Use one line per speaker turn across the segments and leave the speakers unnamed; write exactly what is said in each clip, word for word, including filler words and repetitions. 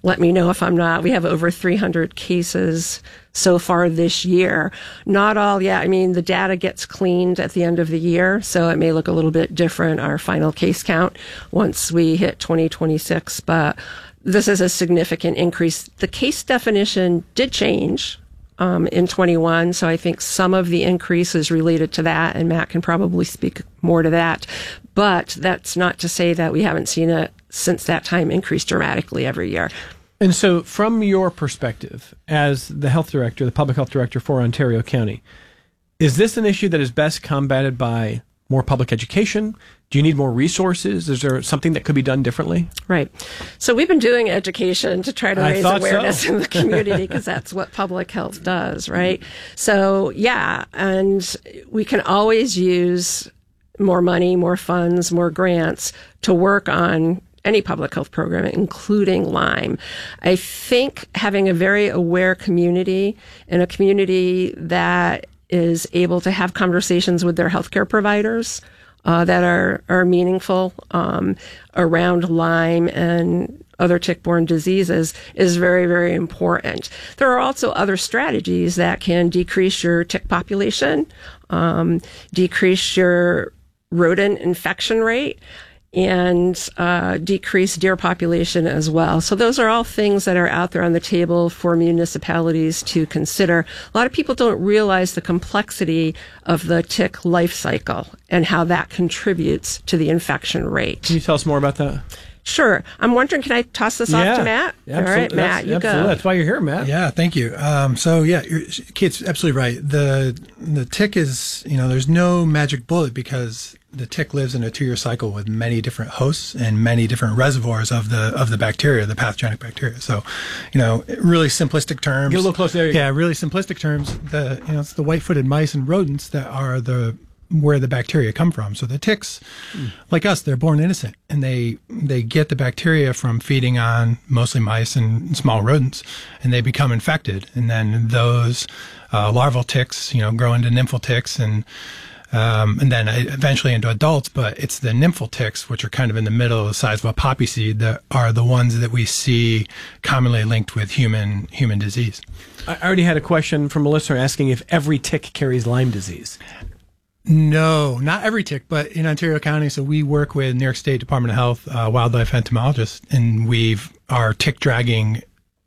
let me know if I'm not. We have over three hundred cases so far this year. Not all yet. I mean, the data gets cleaned at the end of the year, so it may look a little bit different, our final case count, once we hit twenty twenty-six. But this is a significant increase. The case definition did change um, in twenty-one, so I think some of the increase is related to that, and Matt can probably speak more to that. But that's not to say that we haven't seen it since that time increase dramatically every year.
And so from your perspective as the health director, the public health director for Ontario County, is this an issue that is best combated by more public education? Do you need more resources? Is there something that could be done differently?
Right. So we've been doing education to try to
I
raise awareness
so.
in the community because that's what public health does, right? So, yeah, and we can always use more money, more funds, more grants to work on any public health program, including Lyme. I think having a very aware community and a community that is able to have conversations with their healthcare providers uh, that are, are meaningful um, around Lyme and other tick-borne diseases is very, very important. There are also other strategies that can decrease your tick population, um, decrease your rodent infection rate, and uh, decrease deer population as well. So those are all things that are out there on the table for municipalities to consider. A lot of people don't realize the complexity of the tick life cycle and how that contributes to the infection rate.
Can you tell us more about that?
Sure. I'm wondering, can I toss this
yeah,
off to Matt?
Absolutely.
All right, Matt, you
absolutely.
go.
That's why you're here, Matt.
Yeah, thank you. Um, so, yeah, you're, Kate's absolutely right. The the tick is, you know, there's no magic bullet because the tick lives in a two-year cycle with many different hosts and many different reservoirs of the of the bacteria, the pathogenic bacteria. So, you know, really simplistic terms.
Get a little closer there.
Yeah, really simplistic terms. The you know, it's the white-footed mice and rodents that are the where the bacteria come from. So the ticks, mm. like us, they're born innocent, and they they get the bacteria from feeding on mostly mice and small rodents, and they become infected. And then those uh, larval ticks, you know, grow into nymphal ticks, and um, and then eventually into adults. But it's the nymphal ticks, which are kind of in the middle, the size of a poppy seed, that are the ones that we see commonly linked with human human disease.
I already had a question from a listener asking if every tick carries Lyme disease.
No, not every tick, but in Ontario County, so we work with New York State Department of Health uh, wildlife entomologists, and we've our tick dragging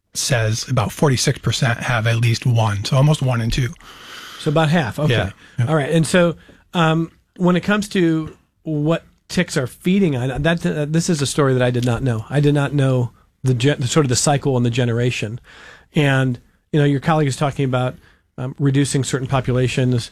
says about forty-six percent have at least one, so almost one in two.
So about half. Okay.
Yeah. Yeah.
All right. And so um, when it comes to what ticks are feeding on, that uh, this is a story that I did not know. I did not know the, gen- the sort of the cycle and the generation. And you know, your colleague is talking about um, reducing certain populations.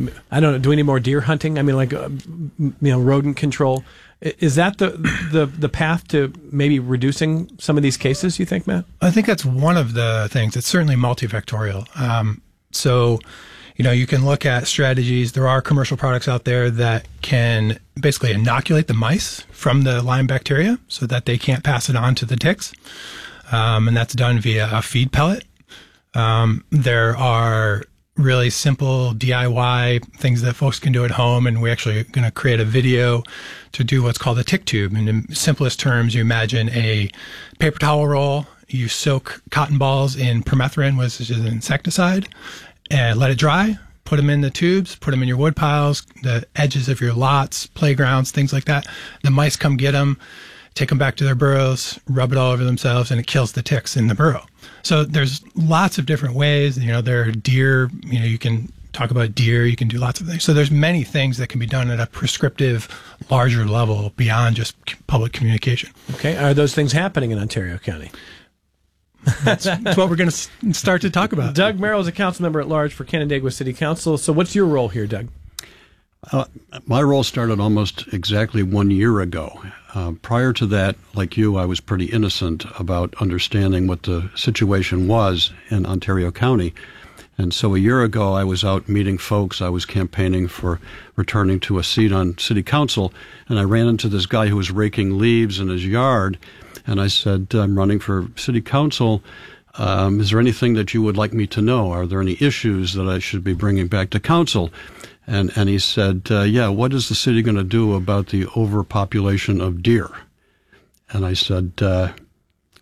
I don't know. Do we need more deer hunting? I mean, like, uh, you know, rodent control. Is that the, the the path to maybe reducing some of these cases, you think, Matt?
I think that's one of the things. It's certainly multifactorial. Um, so, you know, you can look at strategies. There are commercial products out there that can basically inoculate the mice from the Lyme bacteria so that they can't pass it on to the ticks. Um, and that's done via a feed pellet. Um, there are really simple D I Y things that folks can do at home, and we're actually going to create a video to do what's called a tick tube. And in simplest terms, you imagine a paper towel roll, you soak cotton balls in permethrin, which is an insecticide, and let it dry, put them in the tubes, put them in your wood piles, the edges of your lots, playgrounds, things like that. The mice come get them, take them back to their burrows, rub it all over themselves, and it kills the ticks in the burrow. So there's lots of different ways. You know, there are deer, you know, you can talk about deer, you can do lots of things. So there's many things that can be done at a prescriptive, larger level beyond just public communication.
Okay. Are those things happening in Ontario County?
That's, that's what we're going to start to talk about.
Doug Merrill is a council member at large for Canandaigua City Council. So what's your role here, Doug?
Uh, my role started almost exactly one year ago. Uh, prior to that, like you, I was pretty innocent about understanding what the situation was in Ontario County. And so a year ago, I was out meeting folks. I was campaigning for returning to a seat on city council, and I ran into this guy who was raking leaves in his yard. And I said, I'm running for city council. Um, is there anything that you would like me to know? Are there any issues that I should be bringing back to council? And and he said, uh, yeah, what is the city going to do about the overpopulation of deer? And I said, uh,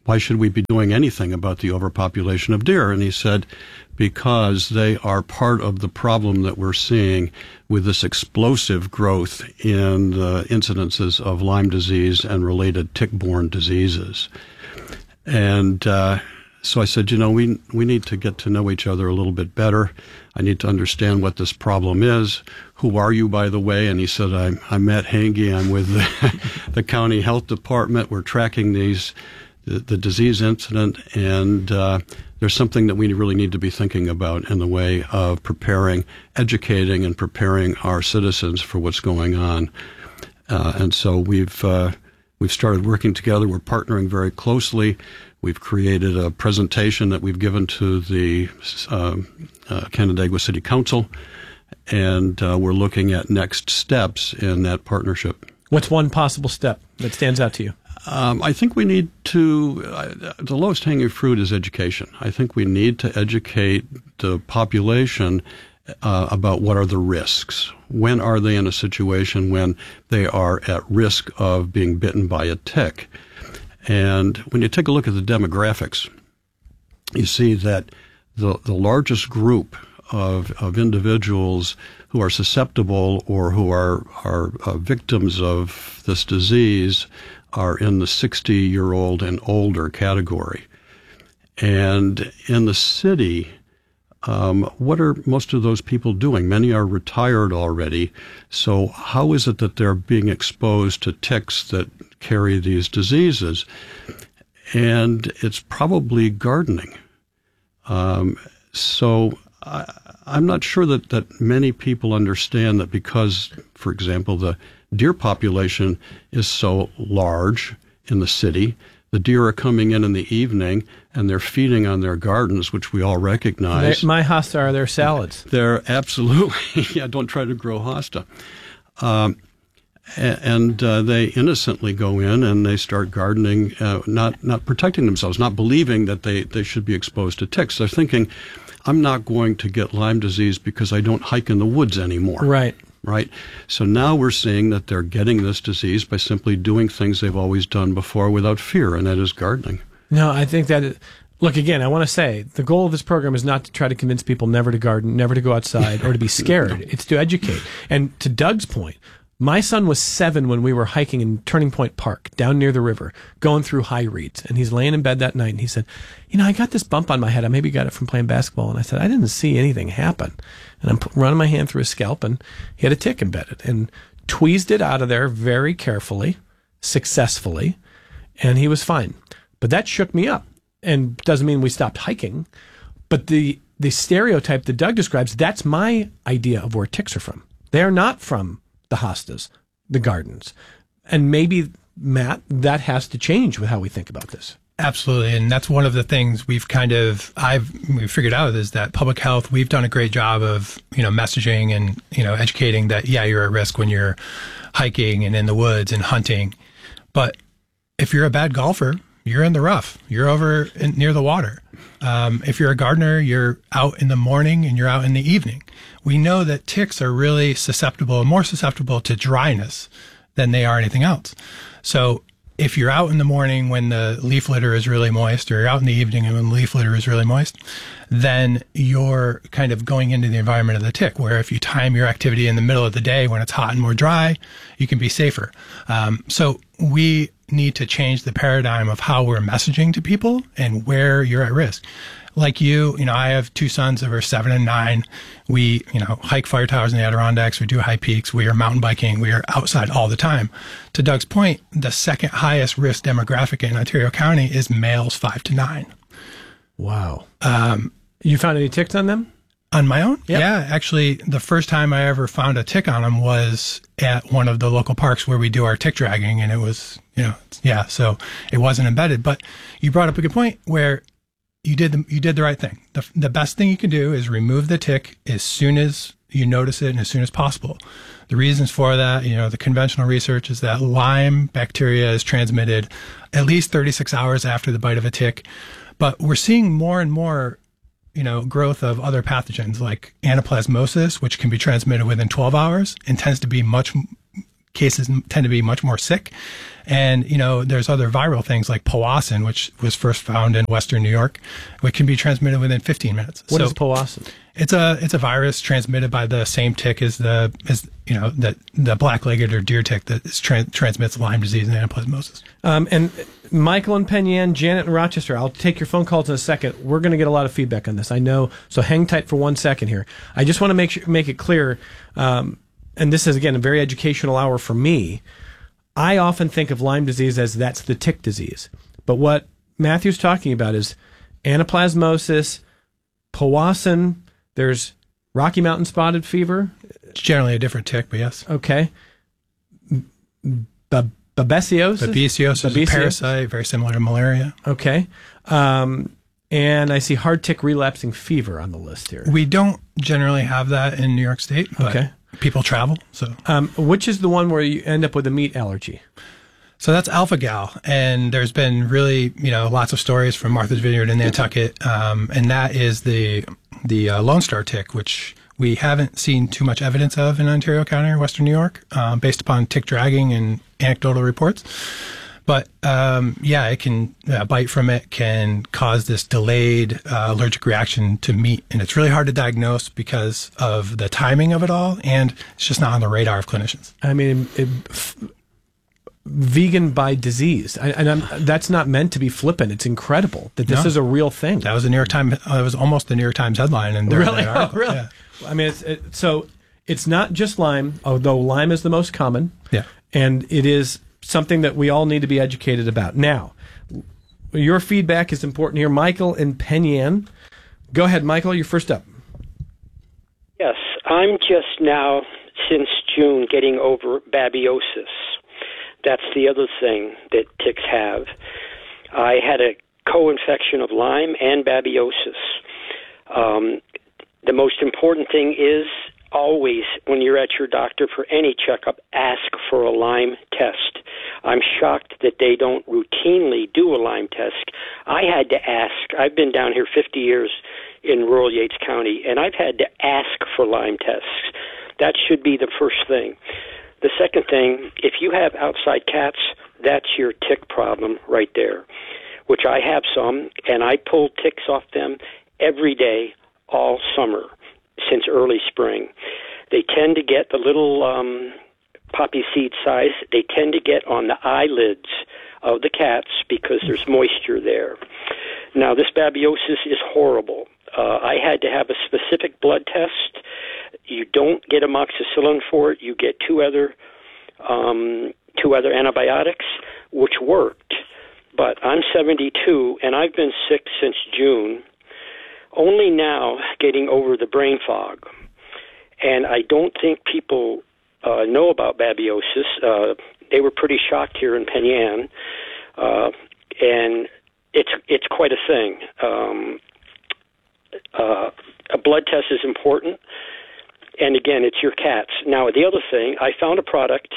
why should we be doing anything about the overpopulation of deer? And he said, because they are part of the problem that we're seeing with this explosive growth in the incidences of Lyme disease and related tick-borne diseases. And uh, so I said, you know, we we need to get to know each other a little bit better. I need to understand what this problem is. Who are you, by the way? And he said, I'm, I'm Matt Hange. I'm with the, the county health department. We're tracking these the, the disease incident, and uh, there's something that we really need to be thinking about in the way of preparing, educating, and preparing our citizens for what's going on. Uh, and so we've uh, we've started working together. We're partnering very closely. We've created a presentation that we've given to the uh, uh, Canandaigua City Council, and uh, we're looking at next steps in that partnership.
What's one possible step that stands out to you?
Um, I think we need to, uh, the lowest hanging fruit is education. I think we need to educate the population uh, about what are the risks. When are they in a situation when they are at risk of being bitten by a tick? And when you take a look at the demographics, you see that the, the largest group of, of individuals who are susceptible or who are, are uh, victims of this disease are in the sixty-year-old and older category. And in the city, um, what are most of those people doing? Many are retired already. So how is it that they're being exposed to ticks that carry these diseases? And it's probably gardening. Um, so I, I'm not sure that, that many people understand that because, for example, the deer population is so large in the city, the deer are coming in in the evening and they're feeding on their gardens, which we all recognize.
They, my hosta are their salads.
They're absolutely, yeah, don't try to grow hosta. Um, and uh, they innocently go in and they start gardening, uh, not not protecting themselves, not believing that they, they should be exposed to ticks. They're thinking, I'm not going to get Lyme disease because I don't hike in the woods anymore.
Right.
Right? So now we're seeing that they're getting this disease by simply doing things they've always done before without fear, and that is gardening.
No, I think that, is, look, again, I want to say, the goal of this program is not to try to convince people never to garden, never to go outside, or to be scared. It's to educate. And to Doug's point, my son was seven when we were hiking in Turning Point Park, down near the river, going through high reeds. And he's laying in bed that night, and he said, you know, I got this bump on my head. I maybe got it from playing basketball. And I said, I didn't see anything happen. And I'm running my hand through his scalp, and he had a tick embedded, and tweezed it out of there very carefully, successfully, and he was fine. But that shook me up, and doesn't mean we stopped hiking. But the, the stereotype that Doug describes, that's my idea of where ticks are from. They are not from the hostas, the gardens. And maybe, Matt, that has to change with how we think about this.
Absolutely. And that's one of the things we've kind of, I've we've figured out is that public health, we've done a great job of, you know, messaging and, you know, educating that, yeah, you're at risk when you're hiking and in the woods and hunting. But if you're a bad golfer, you're in the rough. You're over in, near the water. Um, if you're a gardener, you're out in the morning and you're out in the evening. We know that ticks are really susceptible, more susceptible to dryness than they are anything else. So if you're out in the morning when the leaf litter is really moist, or you're out in the evening when the leaf litter is really moist, then you're kind of going into the environment of the tick, where if you time your activity in the middle of the day when it's hot and more dry, you can be safer. Um, so we need to change the paradigm of how we're messaging to people and where you're at risk. Like you, you know, I have two sons that are seven and nine. We, you know, hike fire towers in the Adirondacks. We do high peaks. We are mountain biking. We are outside all the time. To Doug's point, the second highest risk demographic in Ontario County is males five to nine.
Wow. Um, you found any ticks on them?
On my own?
Yep.
Yeah. Actually, the first time I ever found a tick on them was at one of the local parks where we do our tick dragging. And it was, you know, yeah, so it wasn't embedded. But you brought up a good point where you did the, you did the right thing. The, the best thing you can do is remove the tick as soon as you notice it and as soon as possible. The reasons for that, you know, the conventional research is that Lyme bacteria is transmitted at least thirty-six hours after the bite of a tick. But we're seeing more and more, you know, growth of other pathogens like anaplasmosis, which can be transmitted within twelve hours and tends to be much cases tend to be much more sick. And, you know, there's other viral things like powassan, which was first found in Western New York, which can be transmitted within fifteen minutes.
What
so
is powassan?
It's a it's a virus transmitted by the same tick as the as you know the the black-legged or deer tick that is tra- transmits Lyme disease and anaplasmosis.
Um, and Michael and Penn Yan, Janet and Rochester, I'll take your phone calls in a second. We're going to get a lot of feedback on this, I know. So hang tight for one second here. I just want to make sure, make it clear, um, and this is again a very educational hour for me. I often think of Lyme disease as that's the tick disease. But what Matthew's talking about is anaplasmosis, powassan, there's Rocky Mountain spotted fever.
It's generally a different tick, but yes.
Okay. Babesiosis?
Babesiosis is a parasite, very similar to malaria.
Okay. Um, and I see hard tick relapsing fever on the list here.
We don't generally have that in New York State, but
okay.
People travel. So,
um, which is the one where you end up with a meat allergy?
So that's alpha-gal, and there's been really, you know, lots of stories from Martha's Vineyard in Nantucket, um, and that is the the uh, Lone Star tick, which we haven't seen too much evidence of in Ontario County or Western New York, uh, based upon tick dragging and anecdotal reports. But um, yeah, it can uh, bite from it can cause this delayed uh, allergic reaction to meat, and it's really hard to diagnose because of the timing of it all, and it's just not on the radar of clinicians.
I mean, it, f- vegan by disease, I, and I'm, that's not meant to be flippant. It's incredible that this
No.
is a real thing.
That was a New York Times. Uh, it was almost the New York Times headline, and
really,
that article.
oh, really.
Yeah.
I mean, it's, it, so it's not just Lyme, although Lyme is the most common.
Yeah,
and it is something that we all need to be educated about. Now, your feedback is important here. Michael and Penn Yan. Go ahead, Michael, you're first up.
Yes, I'm just now, since June, getting over babesiosis. That's the other thing that ticks have. I had a co-infection of Lyme and babesiosis. Um, the most important thing is always, when you're at your doctor for any checkup, ask for a Lyme test. I'm shocked that they don't routinely do a Lyme test. I had to ask. I've been down here fifty years in rural Yates County, and I've had to ask for Lyme tests. That should be the first thing. The second thing, if you have outside cats, that's your tick problem right there, which I have some, and I pull ticks off them every day all summer since early spring. They tend to get the little um, poppy seed size. They tend to get on the eyelids of the cats because there's moisture there. Now, this babesiosis is horrible. Uh, I had to have a specific blood test. You don't get amoxicillin for it. You get two other um, two other antibiotics, which worked. But I'm seventy-two, and I've been sick since June, only now getting over the brain fog. And I don't think people uh, know about babesiosis. Uh, they were pretty shocked here in Penn Yan, uh, and it's it's quite a thing. Um, uh, a blood test is important, and again, it's your cats. Now, the other thing, I found a product.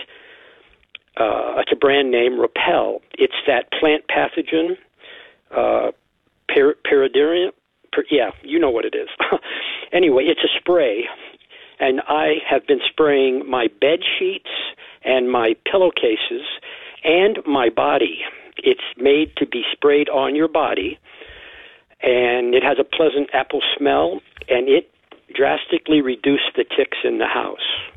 Uh, it's a brand name, Repel. It's that plant pathogen, uh, per- Periderium. Per- yeah, you know what it is. Anyway, it's a spray, and I have been spraying my bed sheets and my pillowcases and my body. It's made to be sprayed on your body, and it has a pleasant apple smell, and it drastically reduced the ticks in the house.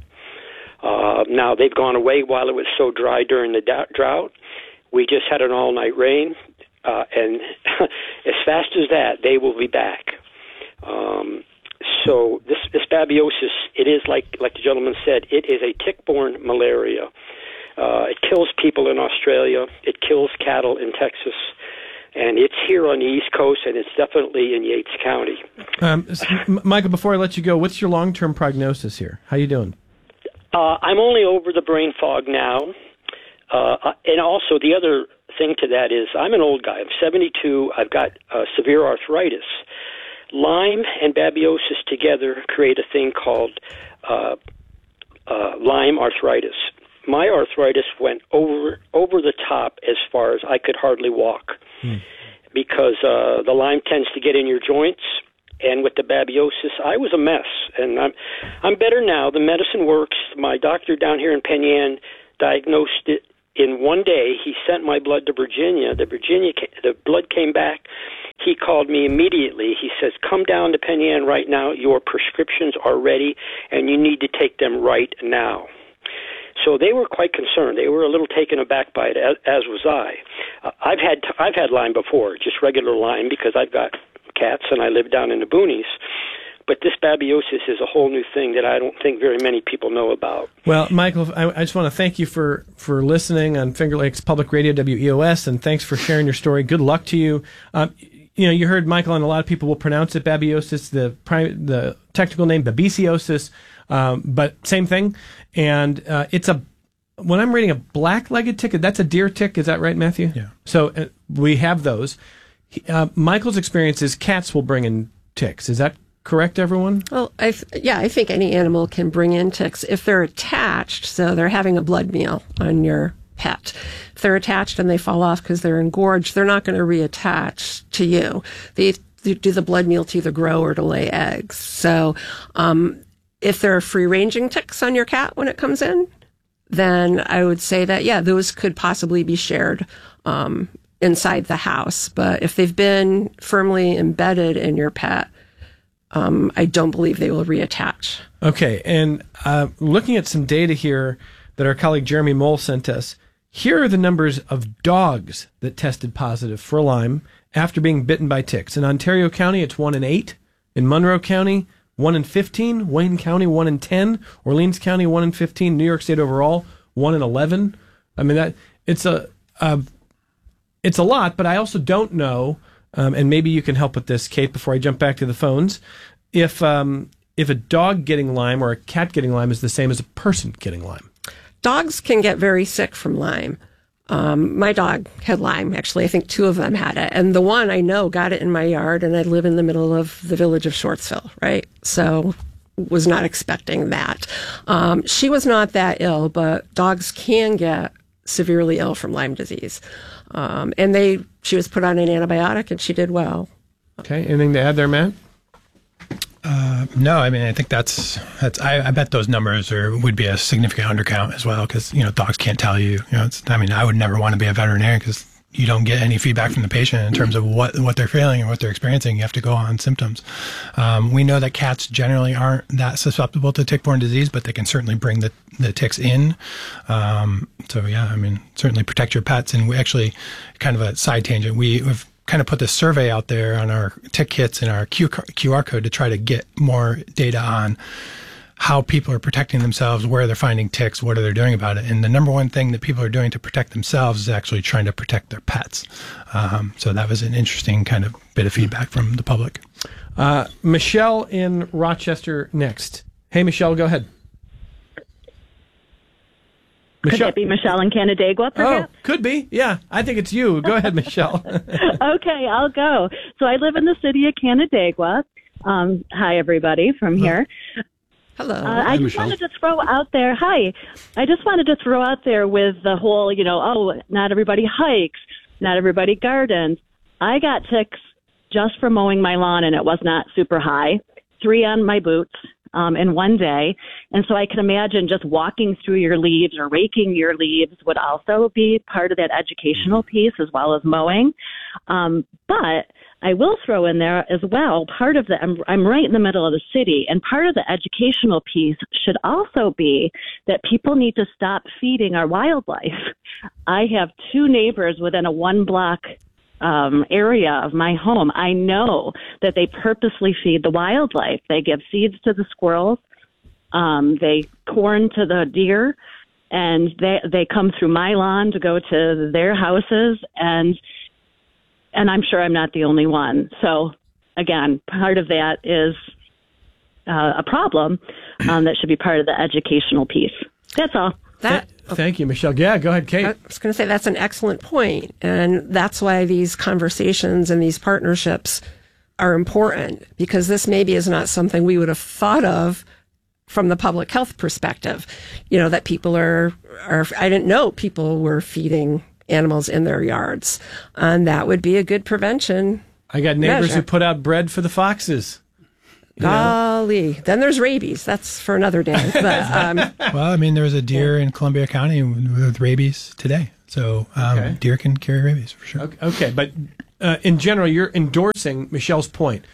Uh, now, they've gone away while it was so dry during the da- drought. We just had an all-night rain, uh, and as fast as that, they will be back. Um, so this, this babesiosis, it is, like, like the gentleman said, it is a tick-borne malaria. Uh, it kills people in Australia. It kills cattle in Texas. And it's here on the East Coast, and it's definitely in Yates County.
Um, Michael, before I let you go, what's your long-term prognosis here? How you doing?
Uh, I'm only over the brain fog now. Uh, and also, the other thing to that is I'm an old guy. I'm seventy-two. I've got uh, severe arthritis. Lyme and babesiosis together create a thing called uh, uh, Lyme arthritis. My arthritis went over over the top as far as I could hardly walk hmm. because uh, the Lyme tends to get in your joints. And with the babesiosis, I was a mess. And I'm I'm better now. The medicine works. My doctor down here in Penn Yan diagnosed it in one day. He sent my blood to Virginia. The Virginia, the blood came back. He called me immediately. He says, come down to Penn Yan right now. Your prescriptions are ready, and you need to take them right now. So they were quite concerned. They were a little taken aback by it, as, as was I. Uh, I've had I've had Lyme before, just regular Lyme, because I've got cats and I live down in the boonies. But this babiosis is a whole new thing that I don't think very many people know about.
Well, Michael, I, I just want to thank you for, for listening on Finger Lakes Public Radio, W E O S, and thanks for sharing your story. Good luck to you. Um, you know, you heard Michael, and a lot of people will pronounce it babiosis, the prime, the technical name babesiosis, um, but same thing. And uh, it's a when I'm reading a black-legged tick, that's a deer tick. Is that right, Matthew?
Yeah.
So uh, we have those. He, uh, Michael's experience is cats will bring in ticks. Is that correct, everyone?
Well, I th- yeah, I think any animal can bring in ticks if they're attached. So they're having a blood meal on your pet. If they're attached and they fall off because they're engorged, they're not going to reattach to you. They, they do the blood meal to either grow or to lay eggs. So um, if there are free-ranging ticks on your cat when it comes in, then I would say that, yeah, those could possibly be shared um, inside the house. But if they've been firmly embedded in your pet, um, I don't believe they will reattach.
Okay, and uh, looking at some data here that our colleague Jeremy Mole sent us, here are the numbers of dogs that tested positive for Lyme after being bitten by ticks. In Ontario County, it's one in eight. In Monroe County, one in fifteen. Wayne County, one in ten. Orleans County, one in fifteen. New York State overall, one in eleven. I mean, that it's a, a it's a lot, but I also don't know, um, and maybe you can help with this, Kate, before I jump back to the phones, if um, if a dog getting Lyme or a cat getting Lyme is the same as a person getting Lyme.
Dogs can get very sick from Lyme. Um, my dog had Lyme, actually. I think two of them had it. And the one I know got it in my yard, and I live in the middle of the village of Shortsville, right? So was not expecting that. Um, she was not that ill, but dogs can get severely ill from Lyme disease. Um, and they, she was put on an antibiotic, and she did well.
Okay, anything to add there, Matt?
Uh, no, I mean, I think that's, that's, I, I bet those numbers are, would be a significant undercount as well. Cause, you know, dogs can't tell you, you know, it's, I mean, I would never want to be a veterinarian because you don't get any feedback from the patient in terms of what, what they're feeling and what they're experiencing. You have to go on symptoms. Um, we know that cats generally aren't that susceptible to tick-borne disease, but they can certainly bring the, the ticks in. Um, so yeah, I mean, certainly protect your pets. And we actually, kind of a side tangent, we have kind of put this survey out there on our tick kits and our Q R code to try to get more data on how people are protecting themselves, where they're finding ticks, what are they doing about it. And the number one thing that people are doing to protect themselves is actually trying to protect their pets. Um, so that was an interesting kind of bit of feedback from the public.
Uh, Michelle in Rochester next. Hey, Michelle, go ahead.
Could that be Michelle in Canandaigua, perhaps?
Oh, could be. Yeah, I think it's you. Go ahead, Michelle.
Okay, I'll go. So I live in the city of Canandaigua. Um, hi, everybody from here.
Hello.
Uh, I
Hi,
just
Michelle.
wanted to throw out there, hi, I just wanted to throw out there with the whole, you know, oh, not everybody hikes, not everybody gardens. I got ticks just from mowing my lawn, and it was not super high. Three on my boots. Um, in one day. And so I can imagine just walking through your leaves or raking your leaves would also be part of that educational piece as well as mowing. Um, but I will throw in there as well, part of the, I'm, I'm right in the middle of the city, and part of the educational piece should also be that people need to stop feeding our wildlife. I have two neighbors within a one block Um, area of my home. I know that they purposely feed the wildlife. They give seeds to the squirrels, um, they corn to the deer, and they they come through my lawn to go to their houses, and and I'm sure I'm not the only one. So again, part of that is uh, a problem um, that should be part of the educational piece. That's all.
That,
Th- Thank you, Michelle. Yeah, go ahead, Kate.
I was going to say that's an excellent point, and that's why these conversations and these partnerships are important, because this maybe is not something we would have thought of from the public health perspective. You know, that people are, are I didn't know people were feeding animals in their yards, and that would be a good prevention
I got neighbors
measure.
who put out bread for the foxes.
Golly. Then there's rabies. That's for another day. But, um,
well, I mean, there was a deer in Columbia County with rabies today. So um,
Okay.
deer can carry rabies for sure.
Okay, okay, but uh, in general, you're endorsing Michelle's point.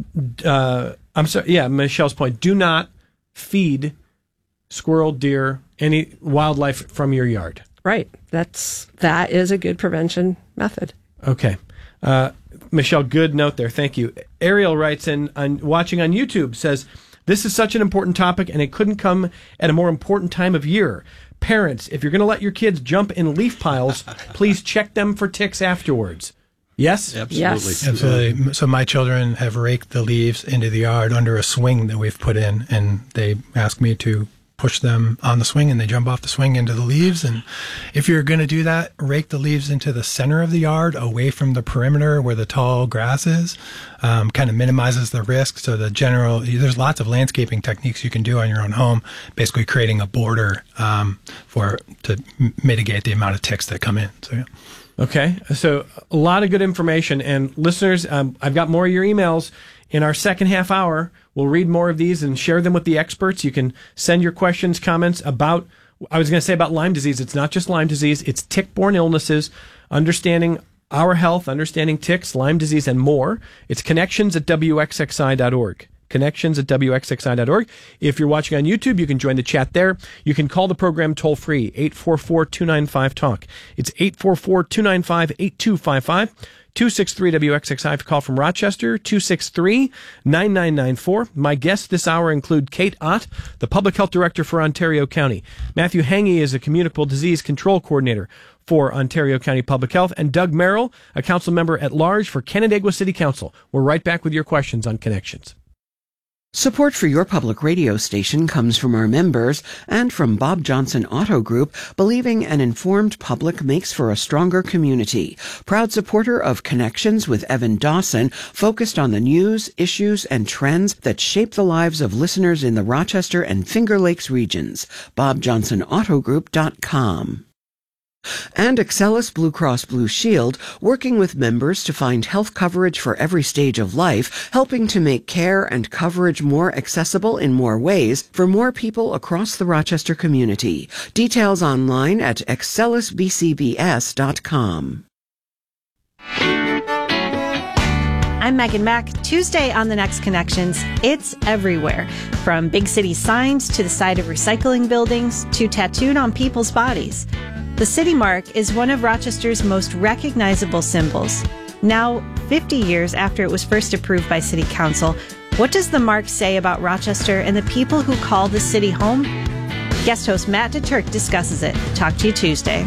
Uh, I'm sorry, yeah, Michelle's point. Do not feed squirrel, deer, any wildlife from your yard.
right. That's, that is a good prevention method.
Okay. Uh, Michelle, good note there. Thank you. Ariel writes in, on, watching on YouTube, says, this is such an important topic, and it couldn't come at a more important time of year. Parents, if you're going to let your kids jump in leaf piles, please check them for ticks afterwards. Yes?
Absolutely.
Yes.
Absolutely. So my children have raked the leaves into the yard under a swing that we've put in, and they ask me to push them on the swing, and they jump off the swing into the leaves. And if you're going to do that, rake the leaves into the center of the yard, away from the perimeter where the tall grass is. Um, kind of minimizes the risk. So the general, there's lots of landscaping techniques you can do on your own home, basically creating a border um, for to m- mitigate the amount of ticks that come in. So yeah.
Okay, so a lot of good information. And listeners, um, I've got more of your emails in our second half hour. We'll read more of these and share them with the experts. You can send your questions, comments about, I was going to say about Lyme disease. It's not just Lyme disease, it's tick-borne illnesses, understanding our health, understanding ticks, Lyme disease, and more. It's connections at W X X I dot org. Connections at W X X I dot org. If you're watching on YouTube, you can join the chat there. You can call the program toll free, eight four four, two nine five, talk. It's eight four four, two nine five, eight two five five. two six three W X X I. Call from Rochester, two six three, nine nine nine four. My guests this hour include Kate Ott, the Public Health Director for Ontario County. Matthew Hange is a Communicable Disease Control Coordinator for Ontario County Public Health. And Doug Merrill, a council member at large for Canandaigua City Council. We're right back with your questions on Connections.
Support for your public radio station comes from our members and from Bob Johnson Auto Group, believing an informed public makes for a stronger community. Proud supporter of Connections with Evan Dawson, focused on the news, issues, and trends that shape the lives of listeners in the Rochester and Finger Lakes regions. bob johnson auto group dot com. And Excellus Blue Cross Blue Shield, working with members to find health coverage for every stage of life, helping to make care and coverage more accessible in more ways for more people across the Rochester community. Details online at excellus b c b s dot com.
I'm Megan Mack. Tuesday on The Next Connections, it's everywhere. From big city signs to the side of recycling buildings to tattooed on people's bodies. The City Mark is one of Rochester's most recognizable symbols. Now, fifty years after it was first approved by City Council, what does the mark say about Rochester and the people who call the city home? Guest host Matt DeTurk discusses it. Talk to you Tuesday.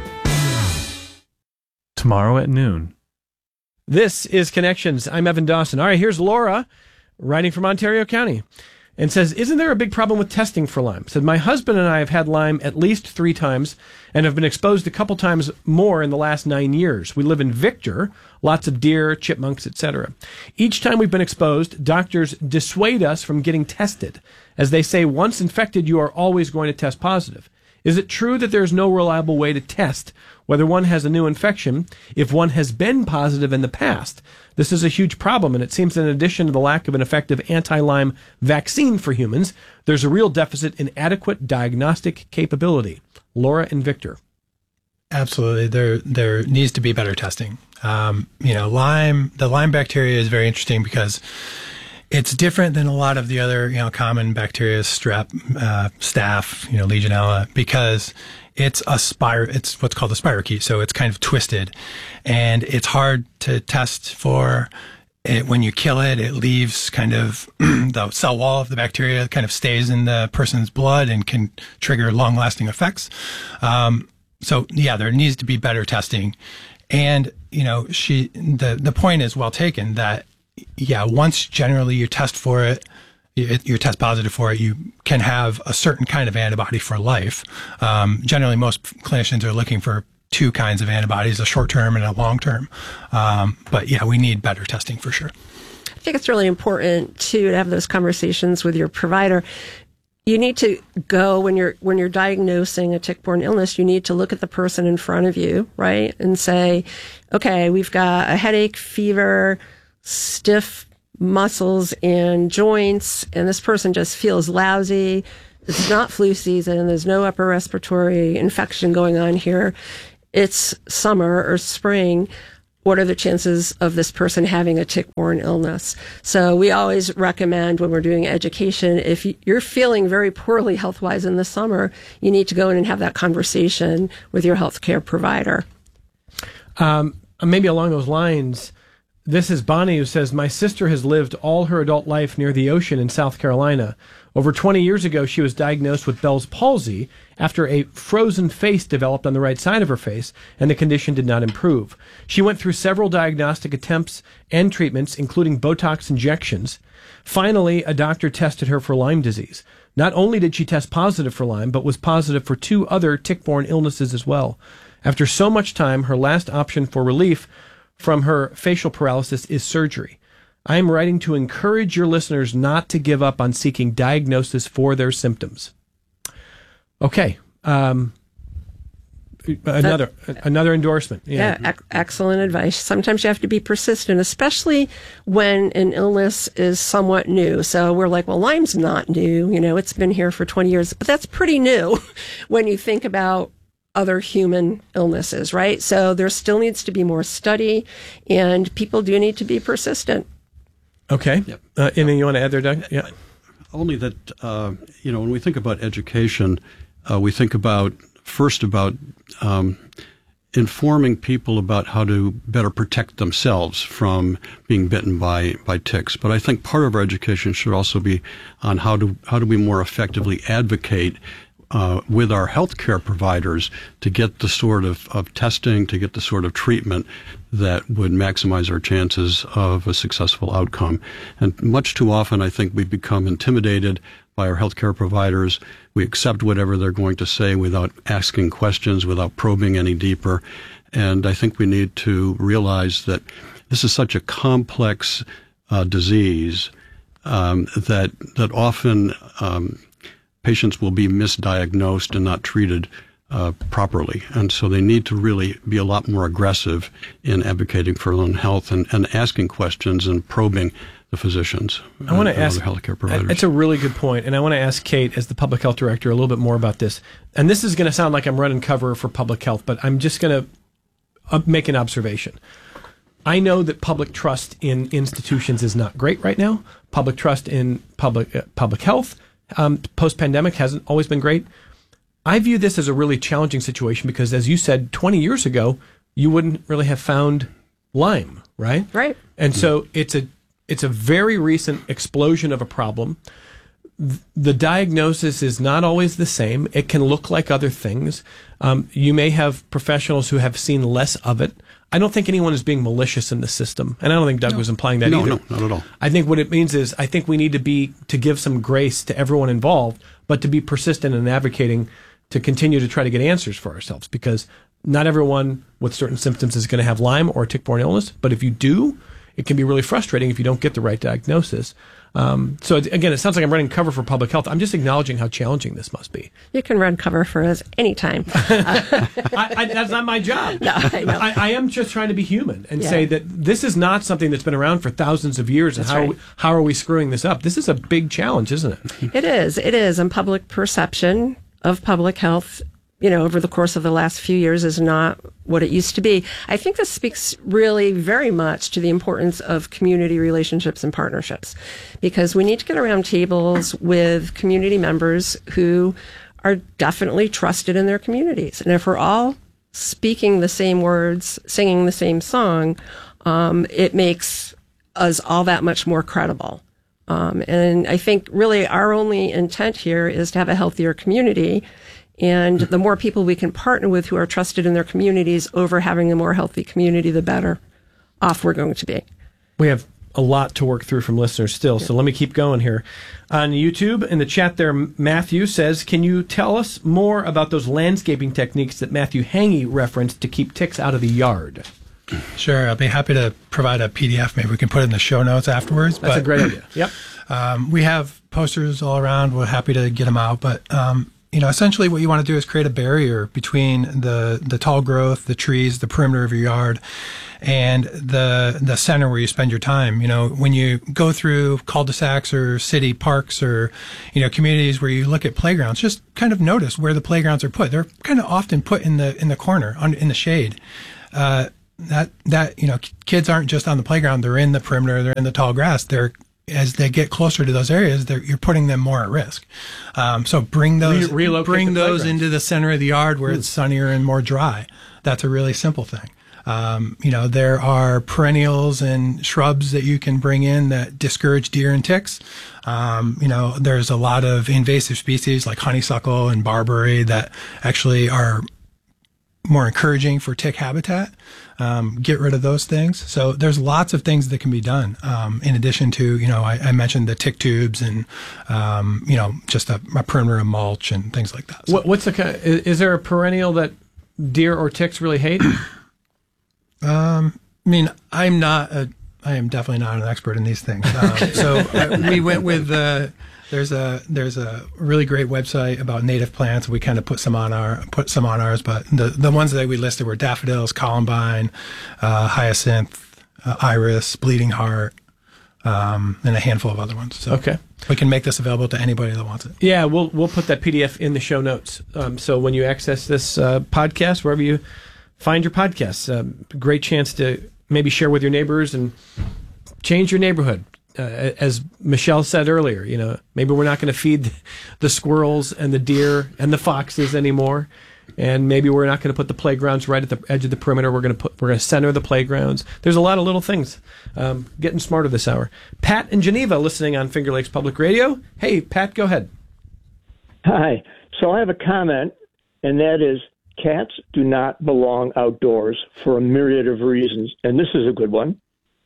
Tomorrow at noon.
This is Connections. I'm Evan Dawson. All right, here's Laura, writing from Ontario County, and says, isn't there a big problem with testing for Lyme? Said, my husband and I have had Lyme at least three times and have been exposed a couple times more in the last nine years. We live in Victor, lots of deer, chipmunks, et cetera. Each time we've been exposed, doctors dissuade us from getting tested, as they say once infected, you are always going to test positive. Is it true that there's no reliable way to test whether one has a new infection if one has been positive in the past? This is a huge problem, and it seems that in addition to the lack of an effective anti-Lyme vaccine for humans, there's a real deficit in adequate diagnostic capability. Laura and Victor.
Absolutely. There there needs to be better testing. Um, you know, Lyme, the Lyme bacteria is very interesting because it's different than a lot of the other, you know, common bacteria, strep, uh, staph, you know, Legionella, because it's a spir- it's what's called a spirochete. So it's kind of twisted, and it's hard to test for it. When you kill it, it leaves kind of the cell wall of the bacteria kind of stays in the person's blood and can trigger long lasting effects. Um, so yeah, there needs to be better testing. And, you know, she, the, the point is well taken that, yeah, once generally you test for it, you, you test positive for it, you can have a certain kind of antibody for life. Um, generally, most clinicians are looking for two kinds of antibodies, a short term and a long term. Um, but yeah, we need better testing for sure.
I think it's really important too to have those conversations with your provider. You need to go when you're when you're diagnosing a tick-borne illness, you need to look at the person in front of you, right? And say, okay, we've got a headache, fever, stiff muscles and joints, and this person just feels lousy. It's not flu season. There's no upper respiratory infection going on here. It's summer or spring. What are the chances of this person having a tick-borne illness? So we always recommend when we're doing education, if you're feeling very poorly health-wise in the summer, you need to go in and have that conversation with your healthcare provider.
Um, maybe along those lines, this is Bonnie who says, my sister has lived all her adult life near the ocean in South Carolina. Over twenty years ago, she was diagnosed with Bell's palsy after a frozen face developed on the right side of her face, and the condition did not improve. She went through several diagnostic attempts and treatments, including Botox injections. Finally, a doctor tested her for Lyme disease. Not only did she test positive for Lyme, but was positive for two other tick-borne illnesses as well. After so much time, her last option for relief from her facial paralysis is surgery. I am writing to encourage your listeners not to give up on seeking diagnosis for their symptoms. Okay. Um, another that, another endorsement.
Yeah, yeah ec- excellent advice. Sometimes you have to be persistent, especially when an illness is somewhat new. So we're like, well, Lyme's not new. You know, it's been here for twenty years. But that's pretty new when you think about other human illnesses, right? So there still needs to be more study, and people do need to be persistent.
Okay. Yep. Uh, anything you want to add there, Doug? Yeah.
Only that, uh, you know, when we think about education, uh, we think about, first about um, informing people about how to better protect themselves from being bitten by, by ticks. But I think part of our education should also be on how to, how do we more effectively advocate Uh, with our healthcare providers to get the sort of, of testing, to get the sort of treatment that would maximize our chances of a successful outcome. And much too often, I think we become intimidated by our healthcare providers. We accept whatever they're going to say without asking questions, without probing any deeper. And I think we need to realize that this is such a complex uh, disease um, that that often um, patients will be misdiagnosed and not treated uh, properly. And so they need to really be a lot more aggressive in advocating for their own health and, and asking questions and probing the physicians.
I want to ask,
other healthcare providers.
It's a really good point, and I want to ask Kate, as the public health director, a little bit more about this. And this is going to sound like I'm running cover for public health, but I'm just going to make an observation. I know that public trust in institutions is not great right now. Public trust in public uh, public health Um, post-pandemic hasn't always been great. I view this as a really challenging situation because, as you said, twenty years ago, you wouldn't really have found Lyme, right?
Right.
And so it's a it's a very recent explosion of a problem. The diagnosis is not always the same. It can look like other things. Um, you may have professionals who have seen less of it. I don't think anyone is being malicious in the system, and I don't think Doug no. was implying that
no,
either.
No, not at all.
I think what it means is I think we need to be to give some grace to everyone involved, but to be persistent in advocating to continue to try to get answers for ourselves, because not everyone with certain symptoms is going to have Lyme or a tick-borne illness, but if you do, it can be really frustrating if you don't get the right diagnosis. Um, so it, again, it sounds like I'm running cover for public health. I'm just acknowledging how challenging this must be.
You can run cover for us anytime. Uh,
I, I, that's not my job.
No, I know.
I, I am just trying to be human and
yeah.
say that this is not something that's been around for thousands of years. And
that's
how
right.
are we, how are we screwing this up? This is a big challenge, isn't it?
It is. It is. And public perception of public health, you know, over the course of the last few years is not what it used to be. I think this speaks really very much to the importance of community relationships and partnerships, because we need to get around tables with community members who are definitely trusted in their communities. And if we're all speaking the same words, singing the same song, um, it makes us all that much more credible. Um, and I think really our only intent here is to have a healthier community. And the more people we can partner with who are trusted in their communities over having a more healthy community, the better off we're going to be.
We have a lot to work through from listeners still, yeah. So let me keep going here. On YouTube, in the chat there, Matthew says, can you tell us more about those landscaping techniques that Matthew Hangy referenced to keep ticks out of the yard?
Sure, I'll be happy to provide a P D F. Maybe we can put it in the show notes afterwards.
That's
but,
a great idea. Yep.
Um, we have posters all around. We're happy to get them out. But um, you know, essentially what you want to do is create a barrier between the, the tall growth, the trees, the perimeter of your yard, and the the center where you spend your time. You know, when you go through cul-de-sacs or city parks or, you know, communities where you look at playgrounds, just kind of notice where the playgrounds are put. They're kind of often put in the in the corner, on, in the shade. Uh, that that you know, kids aren't just on the playground; they're in the perimeter, they're in the tall grass. They're as they get closer to those areas, they're, you're putting them more at risk. Um, so bring those
Re- relocate
bring
the
those
playgrounds.
into the center of the yard where
Hmm.
it's sunnier and more dry. That's a really simple thing. Um, you know, there are perennials and shrubs that you can bring in that discourage deer and ticks. Um, you know, there's a lot of invasive species like honeysuckle and barberry that actually are more encouraging for tick habitat. Um, get rid of those things. So there's lots of things that can be done. Um, in addition to, you know, I, I mentioned the tick tubes and, um, you know, just a, a perimeter of mulch and things like that. So,
What, what's the ki- is, is there a perennial that deer or ticks really hate?
um, I mean, I'm not a, I am definitely not an expert in these things. Um, so uh, we went with, uh, There's a there's a really great website about native plants. We kind of put some on our put some on ours, but the the ones that we listed were daffodils, columbine, uh, hyacinth, uh, iris, bleeding heart, um, and a handful of other ones. So
Okay.
we can make this available to anybody that wants it.
Yeah, we'll we'll put that P D F in the show notes. Um, so when you access this uh, podcast, wherever you find your podcasts, uh, great chance to maybe share with your neighbors and change your neighborhood. Uh, as Michelle said earlier, you know, maybe we're not going to feed the squirrels and the deer and the foxes anymore, and maybe we're not going to put the playgrounds right at the edge of the perimeter. We're going to put we're going to center the playgrounds. There's a lot of little things. Um, getting smarter this hour. Pat in Geneva, listening on Finger Lakes Public Radio. Hey, Pat, go ahead.
Hi. So I have a comment, and that is cats do not belong outdoors for a myriad of reasons, and this is a good one.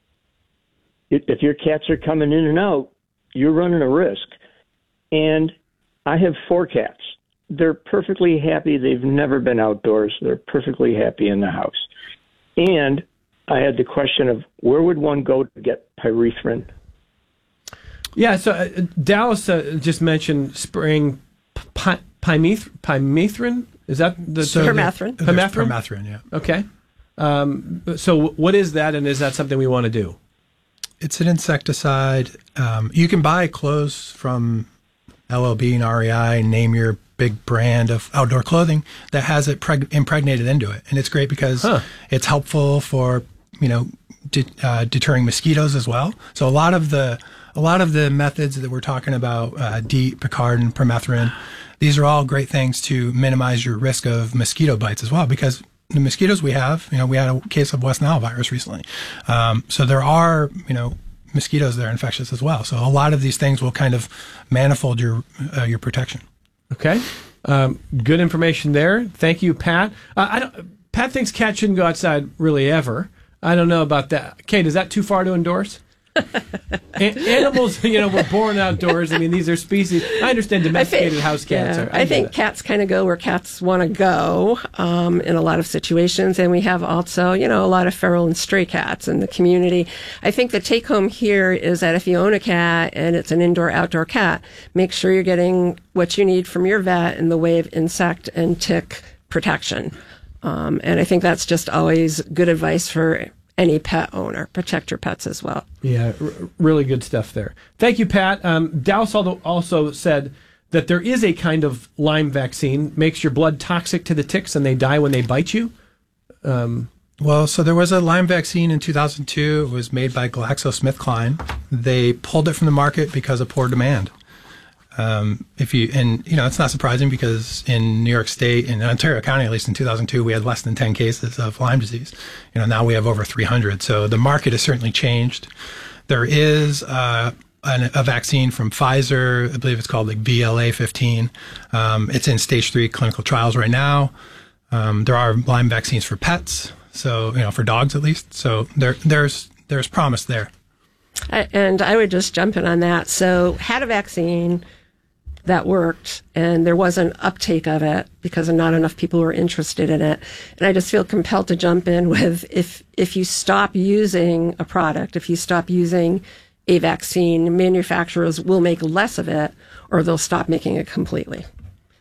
If your cats are coming in and out, you're running a risk. And I have four cats. They're perfectly happy. They've never been outdoors. They're perfectly happy in the house. And I had the question of where would one go to get pyrethrin?
Yeah, so uh, Dallas uh, just mentioned spraying pi- pymeth- pymethrin. Is that the
So
term?
Permethrin.
There's
Permethrin?
Permethrin, yeah.
Okay. Um, so what is that, and is that something we want to do?
It's an insecticide. Um, you can buy clothes from L L B and R E I, name your big brand of outdoor clothing that has it preg- impregnated into it. And it's great because
Huh.
it's helpful for, you know, de- uh, deterring mosquitoes as well. So a lot of the a lot of the methods that we're talking about, uh, DEET, Picardin, Permethrin, these are all great things to minimize your risk of mosquito bites as well, because the mosquitoes we have, you know, we had a case of West Nile virus recently. Um, so there are, you know, mosquitoes that are infectious as well. So a lot of these things will kind of manifold your uh, your protection.
Okay. Um, good information there. Thank you, Pat. Uh, I don't, Pat thinks cats shouldn't go outside really ever. I don't know about that. Kate, is that too far to endorse? A- animals, you know, were born outdoors. I mean, these are species. I understand domesticated
I think,
house cats.
yeah,
Are,
I,
I
think
get it.
cats kind of go where cats want to go um, in a lot of situations. And we have also, you know, a lot of feral and stray cats in the community. I think the take home here is that if you own a cat and it's an indoor outdoor cat, make sure you're getting what you need from your vet in the way of insect and tick protection. Um, and I think that's just always good advice for any pet owner. Protect your pets as well.
Yeah, r- really good stuff there. Thank you, Pat. Um, Dallas also also said that there is a kind of Lyme vaccine, makes your blood toxic to the ticks and they die when they bite you. Um,
Well, so there was a Lyme vaccine in two thousand two. It was made by GlaxoSmithKline. They pulled it from the market because of poor demand. Um, if you and you know, it's not surprising because in New York State, in Ontario County, at least in two thousand two, we had less than ten cases of Lyme disease. You know, now we have over three hundred. So the market has certainly changed. There is uh, an, a vaccine from Pfizer. I believe it's called like V L A fifteen. Um, it's in stage three clinical trials right now. Um, there are Lyme vaccines for pets, so you know, for dogs at least. So there, there's there's promise there.
I, and I would just jump in on that. So had a vaccine that worked, and there wasn't uptake of it because not enough people were interested in it. And I just feel compelled to jump in with if if you stop using a product, if you stop using a vaccine, manufacturers will make less of it, or they'll stop making it completely.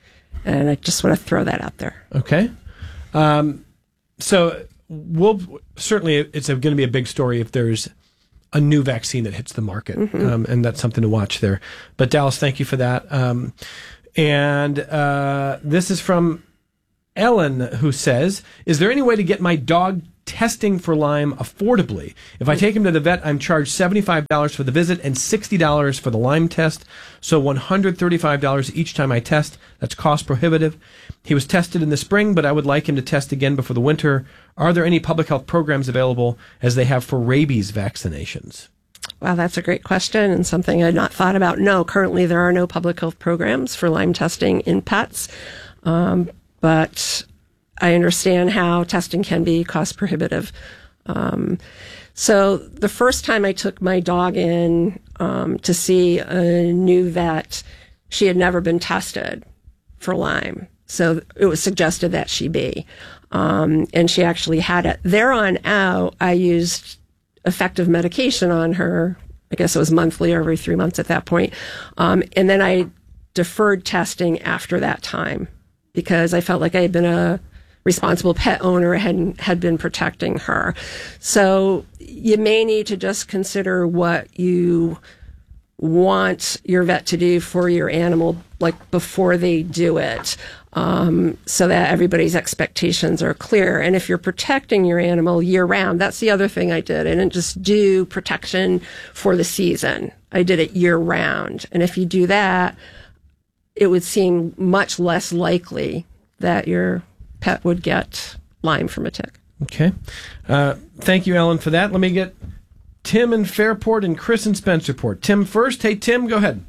And I just want to throw that out there.
Okay. Um, so we'll certainly it's going to be a big story if there's a new vaccine that hits the market, mm-hmm. um, and that's something to watch there. But Dallas, thank you for that. Um, and uh, this is from Ellen, who says, "Is there any way to get my dog testing for Lyme affordably? If I take him to the vet, I'm charged seventy-five dollars for the visit and sixty dollars for the Lyme test, so one hundred thirty-five dollars each time I test. That's cost prohibitive. He was tested in the spring, but I would like him to test again before the winter. Are there any public health programs available as they have for rabies vaccinations?"
Wow, that's a great question and something I had not thought about. No, currently there are no public health programs for Lyme testing in pets, um, but I understand how testing can be cost prohibitive. Um, so the first time I took my dog in um, to see a new vet, she had never been tested for Lyme. So it was suggested that she be. Um, and she actually had it. There on out, I used effective medication on her. I guess it was monthly or every three months at that point. Um, and then I deferred testing after that time because I felt like I had been a responsible pet owner and had been protecting her. So you may need to just consider what you want your vet to do for your animal, like before they do it, um, so that everybody's expectations are clear. And if you're protecting your animal year round, that's the other thing I did. I didn't just do protection for the season. I did it year round. And if you do that, it would seem much less likely that your pet would get Lyme from a tick.
Okay. Uh, thank you, Ellen, for that. Let me get Tim in Fairport and Chris in Spencerport. Tim first. Hey, Tim, go ahead.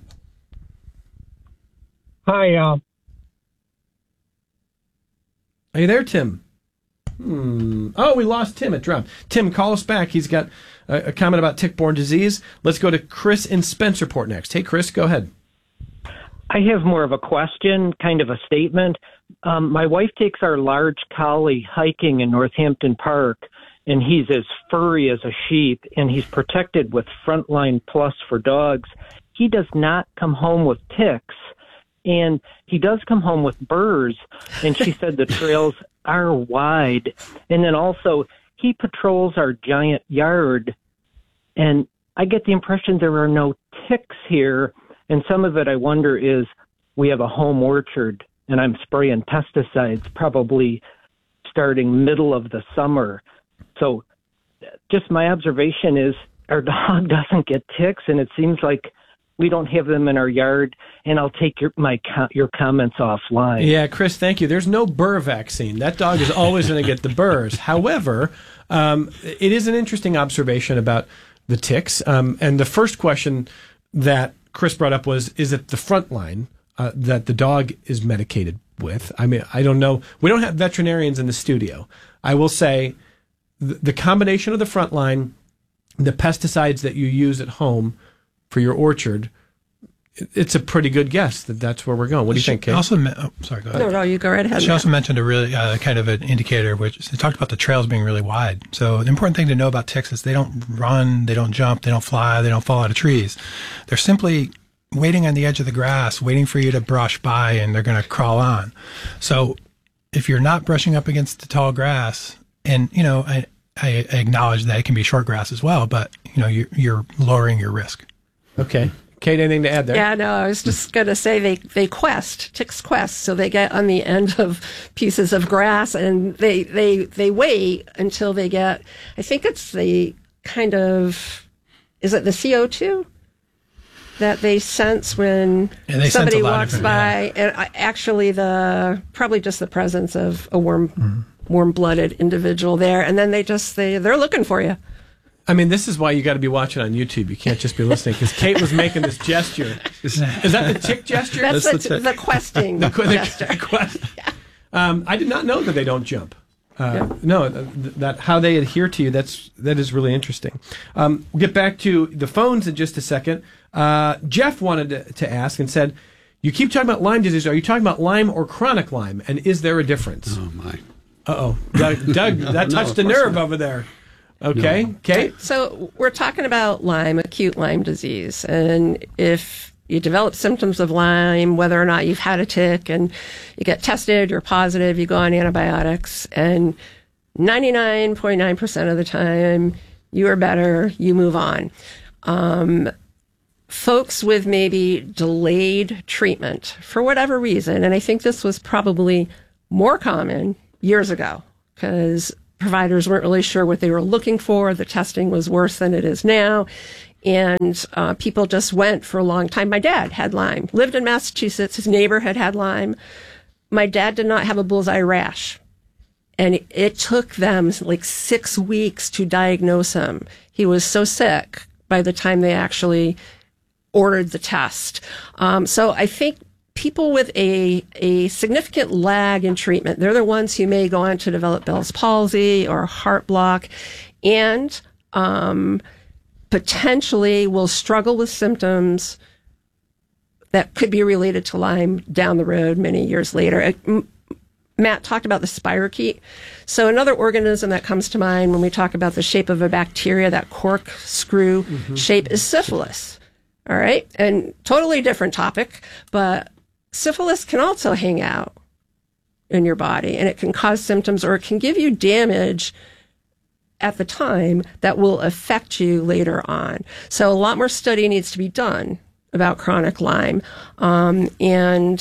Hi. Uh,
Are you there, Tim? Hmm. Oh, we lost Tim. It dropped. Tim, call us back. He's got a, a comment about tick-borne disease. Let's go to Chris in Spencerport next. Hey, Chris, go ahead.
I have more of a question, kind of a statement. Um, my wife takes our large collie hiking in Northampton Park, and he's as furry as a sheep, and he's protected with Frontline Plus for dogs. He does not come home with ticks, and he does come home with burrs, and she said the trails are wide. And then also, he patrols our giant yard, and I get the impression there are no ticks here, and some of it I wonder is we have a home orchard, and I'm spraying pesticides probably starting middle of the summer. So just my observation is our dog doesn't get ticks, and it seems like we don't have them in our yard, and I'll take your my your comments offline.
Yeah, Chris, thank you. There's no burr vaccine. That dog is always going to get the burrs. However, um, it is an interesting observation about the ticks. Um, and the first question that Chris brought up was, is it the Frontline uh, that the dog is medicated with? I mean, I don't know. We don't have veterinarians in the studio. I will say th- the combination of the Frontline, the pesticides that you use at home for your orchard, it's a pretty good guess that that's where we're going. What do you
she
think, Kate?
Also, oh, sorry, go ahead.
No, no, you go right ahead.
She also mentioned a really uh, kind of an indicator, which they talked about the trails being really wide. So the important thing to know about ticks is they don't run, they don't jump, they don't fly, they don't fall out of trees. They're simply waiting on the edge of the grass, waiting for you to brush by, and they're going to crawl on. So if you're not brushing up against the tall grass, and, you know, I, I acknowledge that it can be short grass as well, but, you know, you're, you're lowering your risk.
Okay. Kate, anything to add there?
Yeah, no, I was just going to say they, they quest, ticks quest. So they get on the end of pieces of grass and they, they, they wait until they get, I think it's the kind of, is it the C O two that they sense when
they
somebody
sense
walks by?
Yeah.
And I, actually the, probably just the presence of a warm, mm-hmm. warm-blooded individual there. And then they just, they, they're looking for you.
I mean, this is why you got to be watching on YouTube. You can't just be listening, because Kate was making this gesture. Is, is that the tick gesture?
That's, That's the,
the,
t- the questing
the,
gesture.
The quest. um, I did not know that they don't jump. Uh, yeah. No, th- that how they adhere to you, that's, that is really interesting. Um, we'll get back to the phones in just a second. Uh, Jeff wanted to, to ask and said, you keep talking about Lyme disease. Are you talking about Lyme or chronic Lyme? And is there a difference?
Oh, my.
Uh-oh. Doug, Doug no, that touched no, a nerve not. over there. Okay,
no.
Kate?
So we're talking about Lyme, acute Lyme disease. And if you develop symptoms of Lyme, whether or not you've had a tick, and you get tested, you're positive, you go on antibiotics, and ninety-nine point nine percent of the time, you are better, you move on. Um, folks with maybe delayed treatment for whatever reason, and I think this was probably more common years ago because providers weren't really sure what they were looking for. The testing was worse than it is now. And uh, people just went for a long time. My dad had Lyme, lived in Massachusetts. His neighbor had had Lyme. My dad did not have a bullseye rash. And it, it took them like six weeks to diagnose him. He was so sick by the time they actually ordered the test. Um, so I think people with a, a significant lag in treatment, they're the ones who may go on to develop Bell's palsy or heart block, and um, potentially will struggle with symptoms that could be related to Lyme down the road many years later. It, M- Matt talked about the spirochete. So another organism that comes to mind when we talk about the shape of a bacteria, that corkscrew mm-hmm. shape, is syphilis. All right? And totally different topic, but syphilis can also hang out in your body, and it can cause symptoms, or it can give you damage at the time that will affect you later on. So a lot more study needs to be done about chronic Lyme. Um, and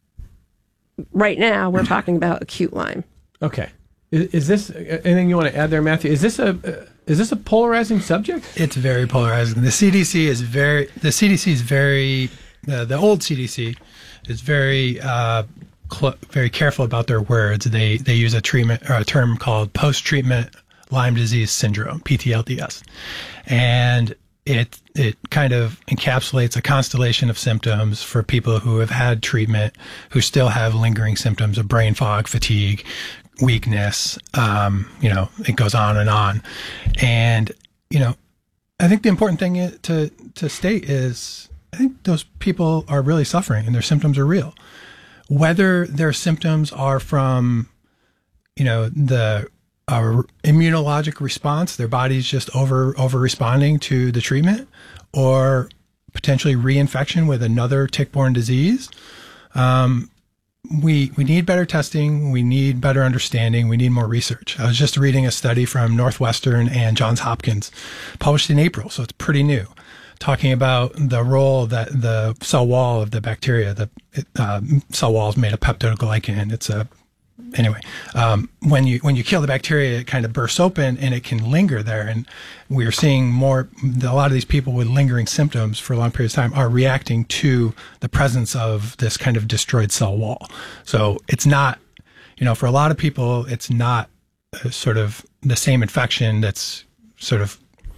right now we're talking about acute Lyme.
Okay. Is, is this anything you want to add there, Matthew? Is this a uh, is this a polarizing subject?
It's very polarizing. The C D C is very the C D C is very uh, the old C D C is very uh, cl- very careful about their words. They they use a treatment or a term called post-treatment Lyme disease syndrome, P T L D S, and it it kind of encapsulates a constellation of symptoms for people who have had treatment, who still have lingering symptoms of brain fog, fatigue, weakness. Um, you know, it goes on and on, and you know, I think the important thing to to state is I think those people are really suffering and their symptoms are real. Whether their symptoms are from, you know, the uh, immunologic response, their body's just over over responding to the treatment, or potentially reinfection with another tick-borne disease, um, we we need better testing. We need better understanding. We need more research. I was just reading a study from Northwestern and Johns Hopkins, published in April, so it's pretty new, talking about the role that the cell wall of the bacteria, the uh, cell wall is made of peptidoglycan. It's a Anyway, um, when you when you kill the bacteria, it kind of bursts open and it can linger there. And we're seeing more. A lot of these people with lingering symptoms for long periods of time are reacting to the presence of this kind of destroyed cell wall. So it's not, you know, for a lot of people, it's not a sort of the same infection. That's sort of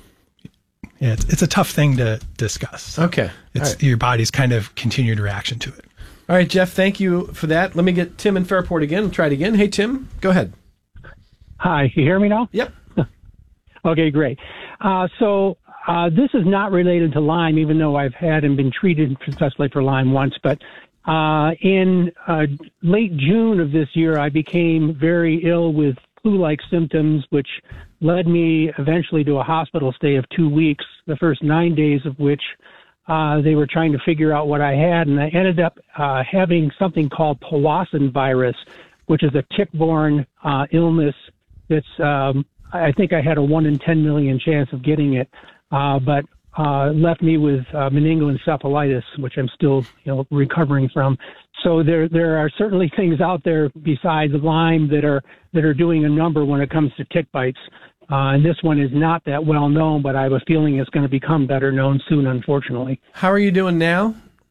it's it's a tough thing to discuss.
Okay,
it's
right.
Your body's kind of continued reaction to it.
All right, Jeff, thank you for that. Let me get Tim in Fairport again. We'll try it again. Hey, Tim, go ahead.
Hi, you hear me now?
Yep.
Okay, great. Uh, so uh, this is not related to Lyme, even though I've had and been treated successfully for Lyme once. But uh, in uh, late June of this year, I became very ill with flu-like symptoms, which led me eventually to a hospital stay of two weeks, the first nine days of which Uh, they were trying to figure out what I had, and I ended up uh, having something called Powassan virus, which is a tick-borne uh, illness that's, um, I think I had a one in ten million chance of getting it, uh, but uh, left me with uh, meningoencephalitis, which I'm still, you know, recovering from. So there there are certainly things out there besides Lyme that are that are doing a number when it comes to tick bites. Uh, and this one is not that well known, but I have a feeling it's going to become better known soon, unfortunately.
How are you doing now?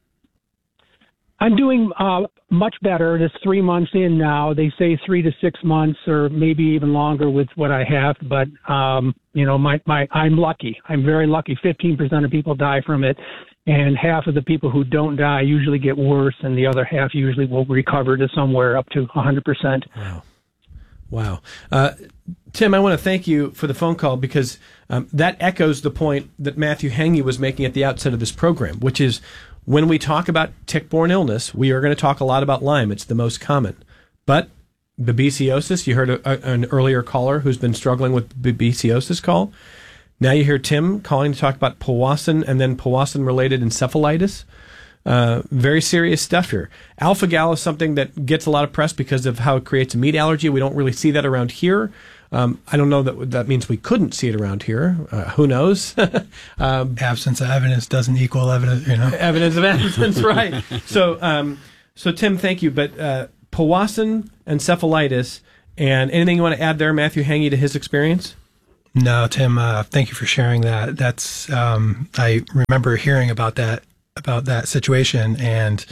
I'm doing uh, much better. It's three months in now. They say three to six months or maybe even longer with what I have. But, um, you know, my, my I'm lucky. I'm very lucky. fifteen percent of people die from it. And half of the people who don't die usually get worse, and the other half usually will recover to somewhere up to one hundred percent.
Wow. Wow. Uh, Tim, I want to thank you for the phone call because um, that echoes the point that Matthew Hange was making at the outset of this program, which is when we talk about tick-borne illness, we are going to talk a lot about Lyme. It's the most common. But babesiosis, you heard a, a, an earlier caller who's been struggling with babesiosis call. Now you hear Tim calling to talk about Powassan and then Powassan-related encephalitis. Uh, very serious stuff here. Alpha-gal is something that gets a lot of press because of how it creates a meat allergy. We don't really see that around here. Um, I don't know that that means we couldn't see it around here. Uh, who knows? um,
Absence of evidence doesn't equal evidence, you know.
Evidence of evidence, right. So, um, so Tim, thank you. But uh, Powassan encephalitis, and anything you want to add there, Matthew Hange, to his experience?
No, Tim, uh, thank you for sharing that. That's um, I remember hearing about that about that situation, and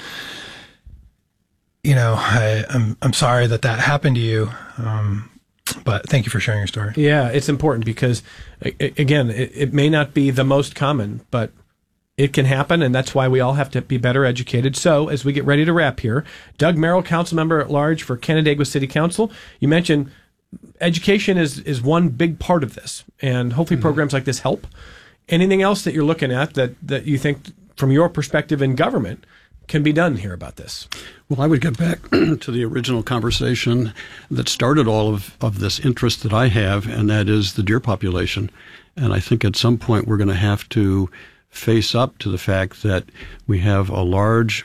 you know, I, I'm I'm sorry that that happened to you. Um, but thank you for sharing your story.
Yeah, it's important because, again, it, it may not be the most common, but it can happen, and that's why we all have to be better educated. So, as we get ready to wrap here, Doug Merrill, council member at large for Canandaigua City Council, you mentioned education is, is one big part of this, and hopefully mm-hmm. programs like this help. Anything else that you're looking at that, that you think, from your perspective in government, can be done here about this?
Well, I would get back to the original conversation that started all of, of this interest that I have, and that is the deer population. And I think at some point we're going to have to face up to the fact that we have a large,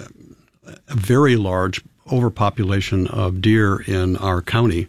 a very large overpopulation of deer in our county,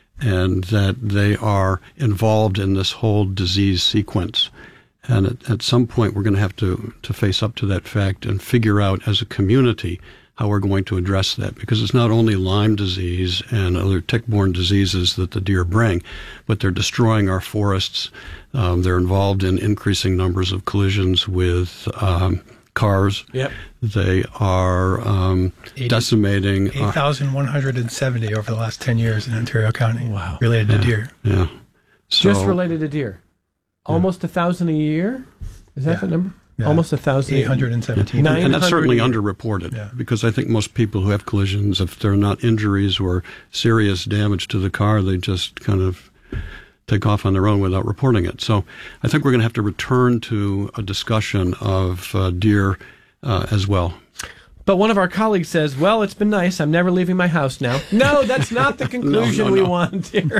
and that they are involved in this whole disease sequence. And at, at some point, we're going to have to, to face up to that fact and figure out as a community how we're going to address that. Because it's not only Lyme disease and other tick-borne diseases that the deer bring, but they're destroying our forests. Um, they're involved in increasing numbers of collisions with um, cars.
Yep.
They are um, eighty, decimating.
eight thousand one hundred seventy over the last ten years in Ontario County.
Wow.
Related
yeah,
to deer.
Yeah. So,
just related to deer. Almost a thousand a year? Is that
yeah.
the number?
Yeah.
Almost a thousand.
eight hundred seventeen.
And, and that's certainly underreported,
yeah.
because I think most people who have collisions, if they're not injuries or serious damage to the car, they just kind of take off on their own without reporting it. So I think we're going to have to return to a discussion of uh, deer uh, as well.
But one of our colleagues says, well, it's been nice. I'm never leaving my house now. No, that's not the conclusion
no, no, no.
we want here.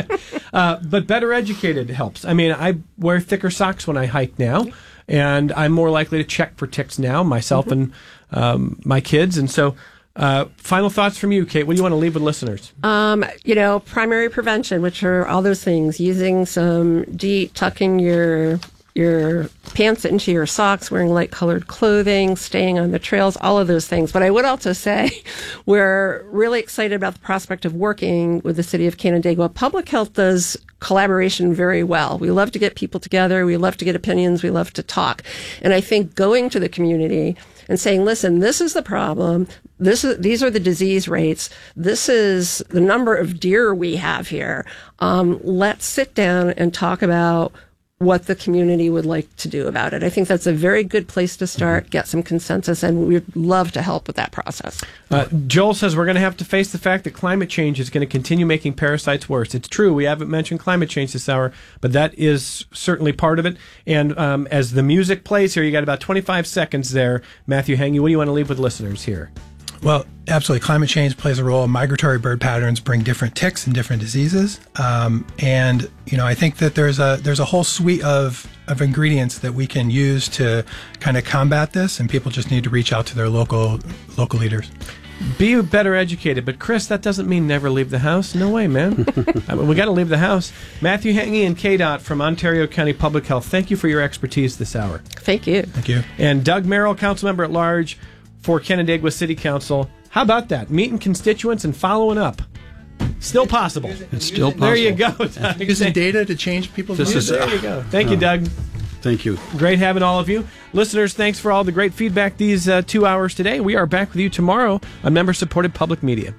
uh, but better educated helps. I mean, I wear thicker socks when I hike now, and I'm more likely to check for ticks now, myself mm-hmm. and um, my kids. And so uh, final thoughts from you, Kate. What do you want to leave with listeners?
Um, you know, primary prevention, which are all those things, using some DEET, tucking your your pants into your socks, wearing light-colored clothing, staying on the trails, all of those things. But I would also say we're really excited about the prospect of working with the city of Canandaigua. Public health does collaboration very well. We love to get people together. We love to get opinions. We love to talk. And I think going to the community and saying, listen, this is the problem. This is, these are the disease rates. This is the number of deer we have here. Um, let's sit down and talk about what the community would like to do about it. I think that's a very good place to start, get some consensus, and we'd love to help with that process.
Uh, Joel says we're going to have to face the fact that climate change is going to continue making parasites worse. It's true. We haven't mentioned climate change this hour, but that is certainly part of it. And um, as the music plays here, you got about twenty-five seconds there. Matthew Hange, what do you want to leave with listeners here?
Well, absolutely. Climate change plays a role. Migratory bird patterns bring different ticks and different diseases. Um, and, you know, I think that there's a there's a whole suite of, of ingredients that we can use to kind of combat this, and people just need to reach out to their local local leaders.
Be better educated. But, Chris, that doesn't mean never leave the house. No way, man. I mean, we got to leave the house. Matthew Hange and K DOT from Ontario County Public Health, thank you for your expertise this hour.
Thank you.
Thank you.
And Doug Merrill, council member at large for Canandaigua City Council. How about that? Meeting constituents and following up. Still possible.
It's still possible.
There you go, Doug.
Using data to change people's
This
views.
is,
There you go. Thank you, Doug.
Thank you.
Great having all of you. Listeners, thanks for all the great feedback these uh, two hours today. We are back with you tomorrow on member-supported public media.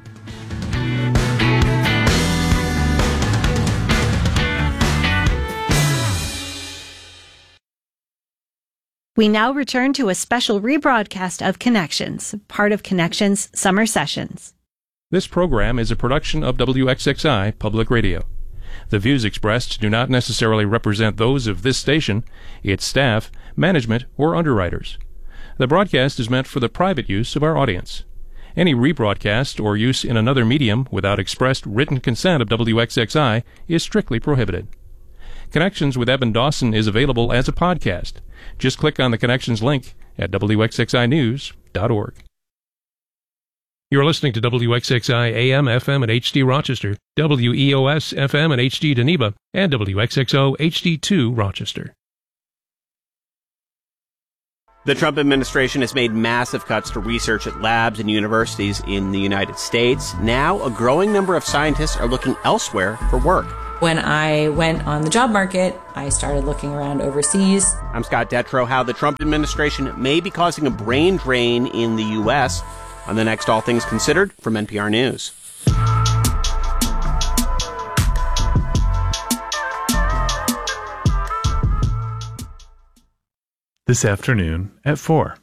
We now return to a special rebroadcast of Connections, part of Connections Summer Sessions.
This program is a production of W X X I Public Radio. The views expressed do not necessarily represent those of this station, its staff, management, or underwriters. The broadcast is meant for the private use of our audience. Any rebroadcast or use in another medium without expressed written consent of W X X I is strictly prohibited. Connections with Eben Dawson is available as a podcast Just click on the Connections link at W X X I news dot org. You're listening to W X X I A M, F M, and H D Rochester, W E O S, F M, and H D Geneva, and W X X O, H D two Rochester.
The Trump administration has made massive cuts to research at labs and universities in the United States. Now, a growing number of scientists are looking elsewhere for work.
When I went on the job market, I started looking around overseas.
I'm Scott Detrow. How the Trump administration may be causing a brain drain in the U S on the next All Things Considered from N P R News.
This afternoon at four.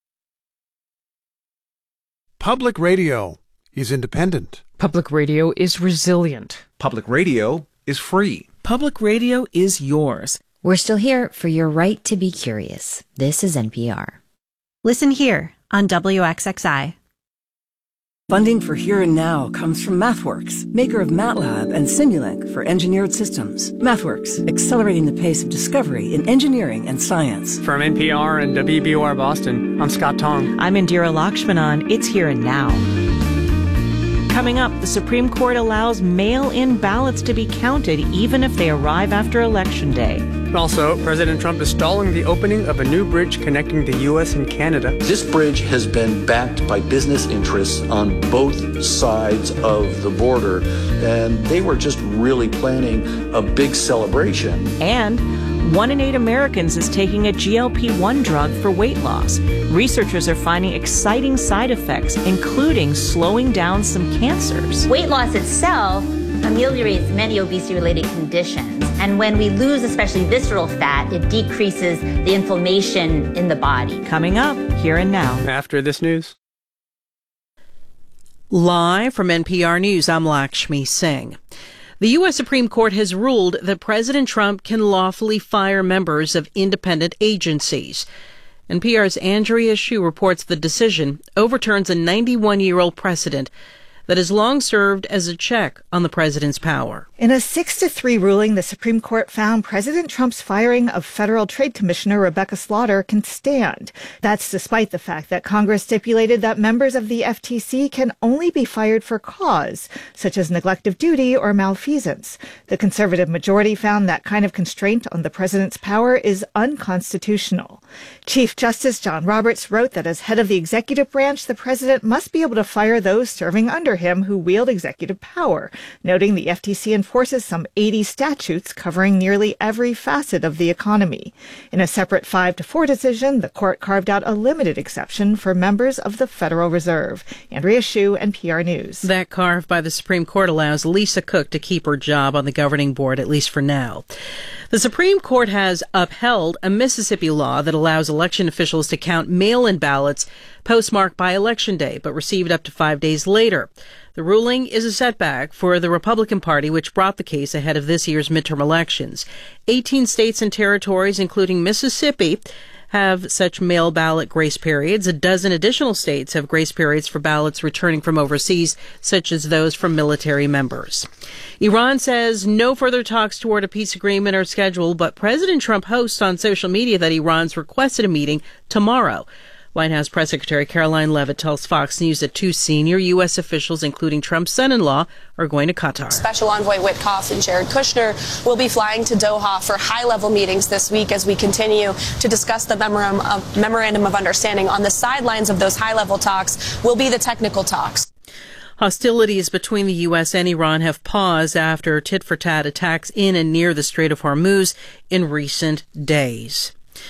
Public radio is independent.
Public radio is resilient.
Public radio is free.
Public radio is yours.
We're still here for your right to be curious. This is N P R.
Listen here on W X X I.
Funding for Here and Now comes from MathWorks, maker of MATLAB and Simulink for engineered systems. MathWorks, accelerating the pace of discovery in engineering and science.
From N P R and W B O R Boston, I'm Scott Tong.
I'm Indira Lakshmanan. It's Here and Now. Coming up, the Supreme Court allows mail-in ballots to be counted even if they arrive after Election Day.
Also, President Trump is stalling the opening of a new bridge connecting the U S and Canada.
This bridge has been backed by business interests on both sides of the border, and they were just really planning a big celebration.
And one in eight Americans is taking a G L P one drug for weight loss. Researchers are finding exciting side effects, including slowing down some cancers.
Weight loss itself ameliorates many obesity-related conditions. And when we lose especially visceral fat, it decreases the inflammation in the body.
Coming up, Here and Now.
After this news.
Live from N P R News, I'm Lakshmi Singh. The U S Supreme Court has ruled that President Trump can lawfully fire members of independent agencies. N P R's Andrea Hsu reports the decision overturns a ninety-one-year-old precedent that has long served as a check on the president's power.
In a six to three ruling, the Supreme Court found President Trump's firing of Federal Trade Commissioner Rebecca Slaughter can stand. That's despite the fact that Congress stipulated that members of the F T C can only be fired for cause, such as neglect of duty or malfeasance. The conservative majority found that kind of constraint on the president's power is unconstitutional. Chief Justice John Roberts wrote that as head of the executive branch, the president must be able to fire those serving under him who wield executive power, noting the F T C enforces some eighty statutes covering nearly every facet of the economy. In a separate five to four decision, the court carved out a limited exception for members of the Federal Reserve. Andrea Hsu, N P R News.
That carve by the Supreme Court allows Lisa Cook to keep her job on the governing board, at least for now. The Supreme Court has upheld a Mississippi law that allows election officials to count mail-in ballots postmarked by Election Day, but received up to five days later. The ruling is a setback for the Republican Party, which brought the case ahead of this year's midterm elections. eighteen states and territories, including Mississippi, have such mail ballot grace periods. A dozen additional states have grace periods for ballots returning from overseas, such as those from military members. Iran says no further talks toward a peace agreement are scheduled, but President Trump hosts on social media that Iran's requested a meeting tomorrow. White House Press Secretary Caroline Leavitt tells Fox News that two senior U S officials, including Trump's son-in-law, are going to Qatar.
Special Envoy Witkoff and Jared Kushner will be flying to Doha for high-level meetings this week as we continue to discuss the memorandum of, memorandum of understanding. On the sidelines of those high-level talks will be the technical talks.
Hostilities between the U S and Iran have paused after tit-for-tat attacks in and near the Strait of Hormuz in recent days.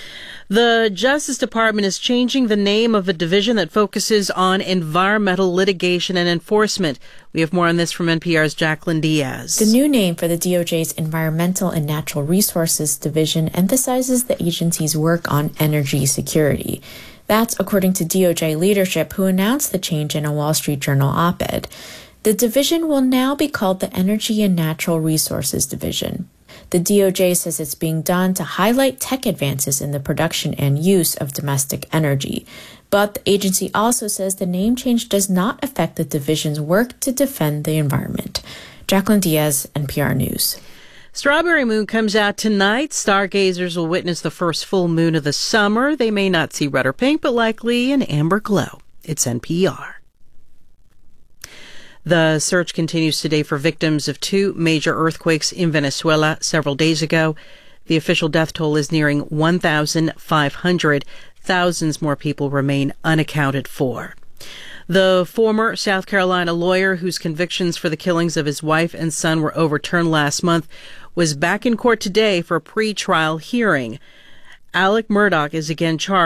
The Justice Department is changing the name of a division that focuses on environmental litigation and enforcement. We have more on this from N P R's Jacqueline Diaz.
The new name for the D O J's Environmental and Natural Resources Division emphasizes the agency's work on energy security. That's according to D O J leadership, who announced the change in a Wall Street Journal op-ed. The division will now be called the Energy and Natural Resources Division. The D O J says it's being done to highlight tech advances in the production and use of domestic energy. But the agency also says the name change does not affect the division's work to defend the environment. Jacqueline Diaz, N P R News.
Strawberry Moon comes out tonight. Stargazers will witness the first full moon of the summer. They may not see red or pink, but likely an amber glow. It's N P R. The search continues today for victims of two major earthquakes in Venezuela several days ago. The official death toll is nearing one thousand five hundred. Thousands more people remain unaccounted for. The former South Carolina lawyer whose convictions for the killings of his wife and son were overturned last month was back in court today for a pre-trial hearing. Alec Murdaugh is again charged